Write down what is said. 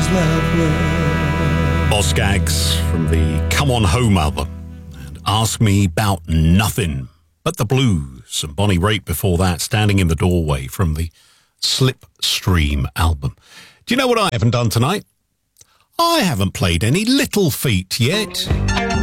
Boz Scaggs from the Come On Home album and Ask Me About Nothing But the Blues, and Bonnie Raitt before that, Standing in the Doorway from the Slipstream album. Do you know what I haven't done tonight? I haven't played any Little Feat yet.